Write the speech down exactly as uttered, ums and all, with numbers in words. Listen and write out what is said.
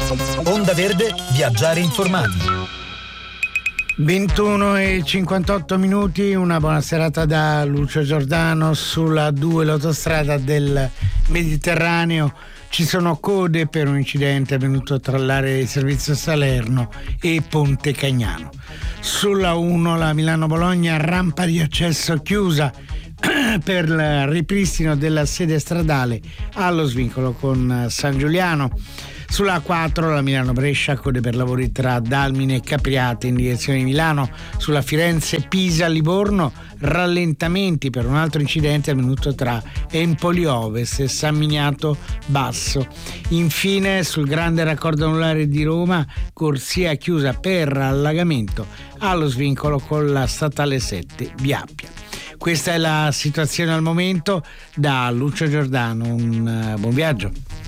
Onda Verde, viaggiare informati. ventuno e cinquantotto minuti, una buona serata da Lucio Giordano. Sulla due, l'autostrada del Mediterraneo, ci sono code per un incidente avvenuto tra l'area di servizio Salerno e Ponte Cagnano. Sulla uno, la Milano-Bologna, rampa di accesso chiusa per il ripristino della sede stradale allo svincolo con San Giuliano. Sulla A quattro, la Milano-Brescia, code per lavori tra Dalmine e Capriate in direzione di Milano. Sulla Firenze-Pisa-Livorno, rallentamenti per un altro incidente avvenuto tra Empoli Ovest e San Miniato Basso. Infine, sul grande raccordo anulare di Roma, corsia chiusa per allagamento allo svincolo con la statale sette di Appia. Questa è la situazione al momento. Da Lucio Giordano, un buon viaggio.